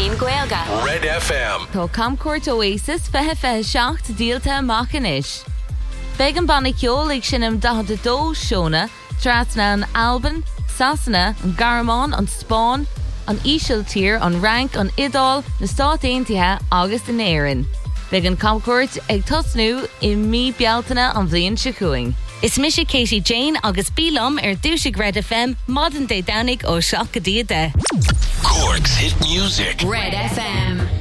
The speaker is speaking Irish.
Mín Gaelga. Red FM. Tá camcuairt Oasis feithe seacht díalta amach anois. Beag an banna ceol ag sin am 22 seóna, trasna an Alban, Sasanna, an Garamán, an Spáin, an Ísiltír, an Rank, an Idal, na Stát Aontaithe agus den Éireann. Beag an camcuairt ag tosnú I mí bealtaine an bhliain sichuing. Is Misha Katie Jane agus Bílam Dúshig Red FM, modern day Downig ó Seach go Dia de. Cork's hit music. Red FM.